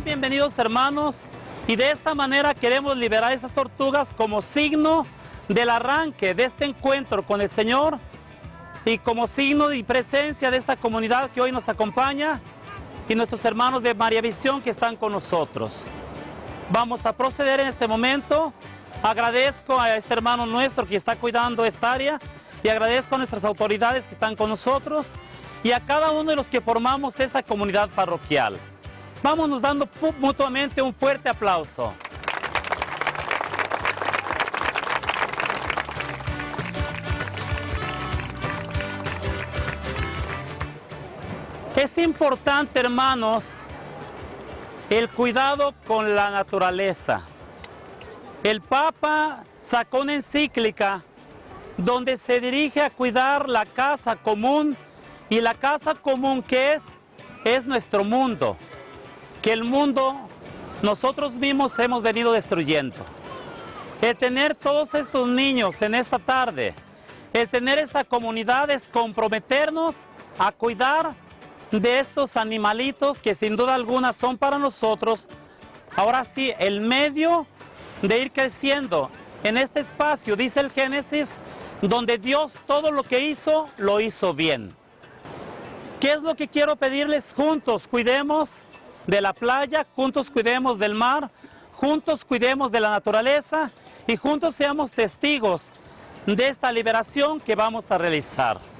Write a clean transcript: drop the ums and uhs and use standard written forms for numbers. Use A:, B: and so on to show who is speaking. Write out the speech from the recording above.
A: bienvenidos, hermanos, y de esta manera queremos liberar esas tortugas como signo del arranque de este encuentro con el Señor y como signo y presencia de esta comunidad que hoy nos acompaña y nuestros hermanos de María Visión que están con nosotros. Vamos a proceder en este momento. Agradezco a este hermano nuestro que está cuidando esta área y agradezco a nuestras autoridades que están con nosotros y a cada uno de los que formamos esta comunidad parroquial. Vámonos dando mutuamente un fuerte aplauso. Es importante, hermanos, el cuidado con la naturaleza. El Papa sacó una encíclica donde se dirige a cuidar la casa común, y la casa común que es nuestro mundo, que el mundo nosotros mismos hemos venido destruyendo. El tener todos estos niños en esta tarde, el tener esta comunidad es comprometernos a cuidar de estos animalitos que sin duda alguna son para nosotros, ahora sí, el medio de ir creciendo en este espacio, dice el Génesis, donde Dios todo lo que hizo, lo hizo bien. ¿Qué es lo que quiero pedirles? Juntos cuidemos de la playa, juntos cuidemos del mar, juntos cuidemos de la naturaleza y juntos seamos testigos de esta liberación que vamos a realizar.